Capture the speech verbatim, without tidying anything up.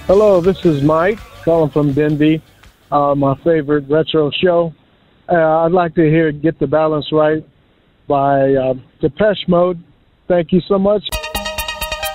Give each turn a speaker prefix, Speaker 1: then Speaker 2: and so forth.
Speaker 1: Hello, this is Mike calling from Denby, uh, my favorite retro show. Uh, I'd like to hear Get the Balance Right by uh, Depeche Mode. Thank you so much.